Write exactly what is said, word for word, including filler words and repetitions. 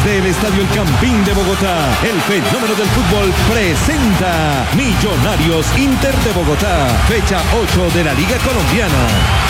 Desde el Estadio El Campín de Bogotá, el fenómeno del fútbol presenta Millonarios Inter de Bogotá, fecha ocho de la Liga Colombiana.